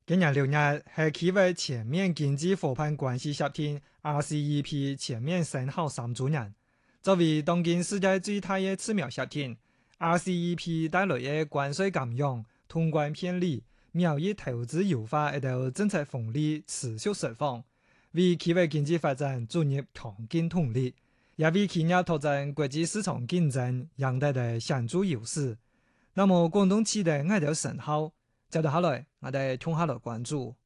今年6月係企為全面經濟夥伴關係協定 RCEP 全面生效3週年。作為當今世界最大嘅自貿協定 ，RCEP 帶來嘅關稅減讓、通關便利、貿易投資優化等政策紅利持續釋放，為企業經濟發展注入強勁動力，也為企業拓展國際市場競爭贏得的顯著優勢。那麼廣東期待愛到生效，接住下來，我哋從下來關注。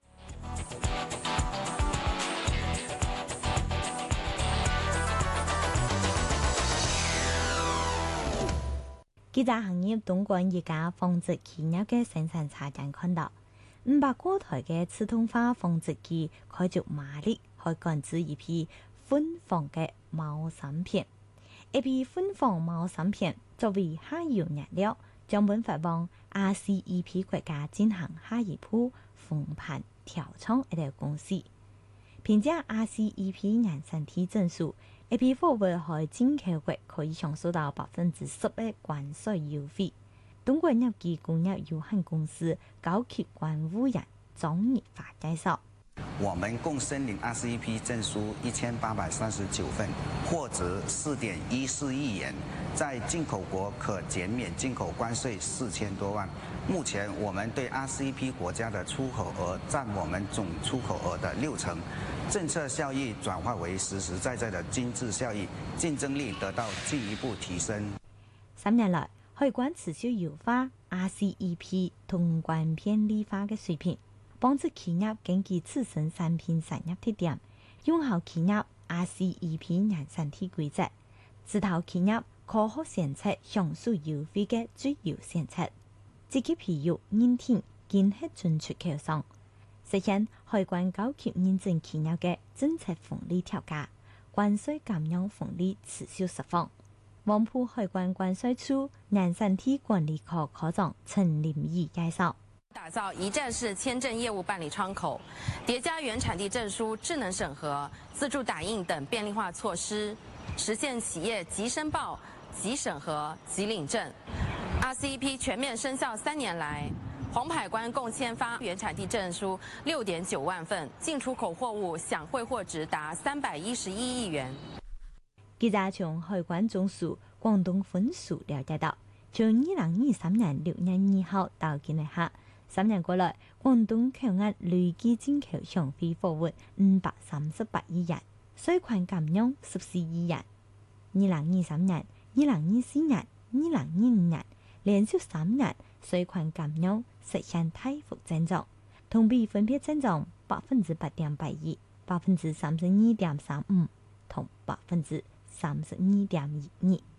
記者行業東莞一家紡織企業嘅生產車間看到，500個台嘅自動化紡織機開足馬力，可趕製一批粉紡嘅毛衫片。一批粉紡毛衫片作為下游燃料，將本發往 RCEP 國家進行下一步封盤調倉一條公司。憑借 RCEP 人身體證書，一批貨物喺進口國可以享受到10%嘅關稅優惠。東莞業機工業有限公司高級關務員張日發介紹。 我們共申領 RCEP 證書1839份，貨值4.14億元，在進口國可減免進口關稅4000多萬。目前我們對 RCEP 國家的出口額佔我們總出口額的60%，政策效益轉化為實實在在的經濟效益，競爭力得到進一步提升。 3年來，海關持續優化 RCEP 通關便利化嘅水平，幫助企業根據自身產品產業特點，用好企業 RCEP 人身體規則，指導企業科學選擇享受優惠嘅最優選擇，積極培育認定建設進出口商，實現海關高級認證企業嘅政策紅利調價，關稅減讓紅利持續釋放。黃埔海關關稅處人身體管理科科長陳林義介紹。 打造一站式簽證業務辦理窗口，疊加原產地證書智能審核、自助打印等便利化措施，實現企業即申報、即審核、即領證。RCEP 全面生效3年來，黃埔海關共簽發原產地證書6.9萬份，進出口貨物享匯貨值達311億元。 記者從海關總署廣東分署了解到，從2023年6月2號到今日下，3年過來，廣東口岸累計進口商品貨物538億元，稅款減讓14億元。2023年、2024年、2025年連續3年稅款減讓實現大幅增長，同比分別增長8.81%、32.35%同32.22%。